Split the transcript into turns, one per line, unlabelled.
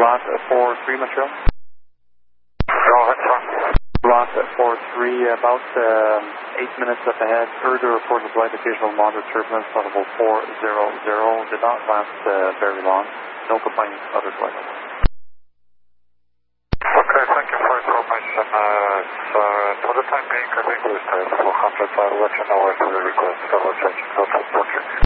Lot 43, Montreal.
Go ahead, sir.
Lot 43, about 8 minutes up ahead. Further report of light occasional moderate turbulence, level 400. Did not last very long. No complaints, other flight.
Okay, thank you for information. For the time being, I think we're staying at 400. I'll let you know if we request several changes.